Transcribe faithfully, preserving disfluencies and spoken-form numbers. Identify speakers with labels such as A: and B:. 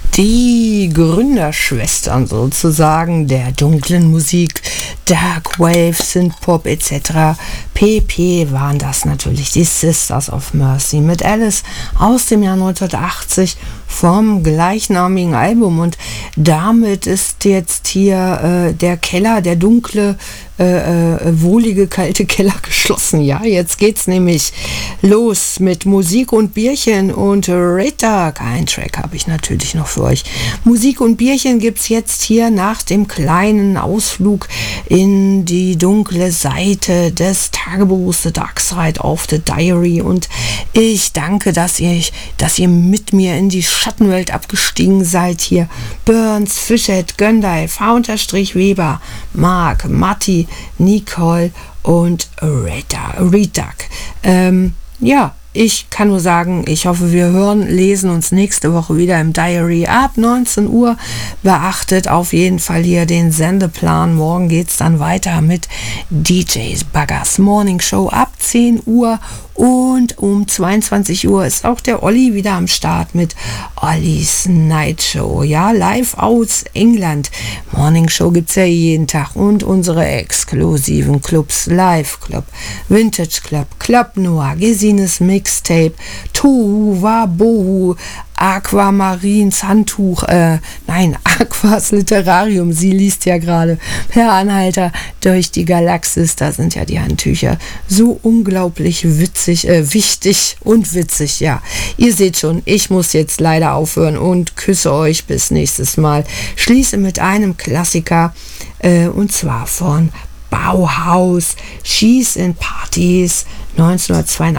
A: Die Gründerschwestern sozusagen der dunklen Musik, Dark Wave, Synthpop et cetera pp. Waren das natürlich die Sisters of Mercy mit Alice aus dem Jahr neunzehnhundertachtzig vom gleichnamigen Album. Und damit ist jetzt hier äh, der Keller, der dunkle, äh, äh, wohlige, kalte Keller geschlossen. Ja, jetzt geht's nämlich los mit Musik und Bierchen und Red Dark. Ein Track habe ich natürlich noch für euch. Musik und Bierchen gibt's jetzt hier nach dem kleinen Ausflug in die dunkle Seite des Tagebuchs The Dark Side of the Diary. Und ich danke, dass ihr, dass ihr mit mir in die Schattenwelt abgestiegen seid hier. Burns, Fischet, Göndai, V-Weber, Marc, Matti, Nicole und Red Duck. Ähm, ja, ich kann nur sagen, ich hoffe, wir hören, lesen uns nächste Woche wieder im Diary ab neunzehn Uhr. Beachtet auf jeden Fall hier den Sendeplan. Morgen geht's dann weiter mit D Js Buggers Morning Show ab zehn Uhr. Und um zweiundzwanzig Uhr ist auch der Olli wieder am Start mit Ollis Night Show. Ja, live aus England. Morning Show gibt's ja jeden Tag. Und unsere exklusiven Clubs. Live Club, Vintage Club, Club Noir, Gesines Mixtape, Tohu Wabohu, Aquamarins Handtuch, äh, nein, Aquas Literarium, sie liest ja gerade Per Anhalter durch die Galaxis, da sind ja die Handtücher so unglaublich witzig, äh, wichtig und witzig, ja. Ihr seht schon, ich muss jetzt leider aufhören und küsse euch bis nächstes Mal. Schließe mit einem Klassiker, äh, und zwar von Bauhaus, She's in Parties, neunzehnhundertzweiundachtzig.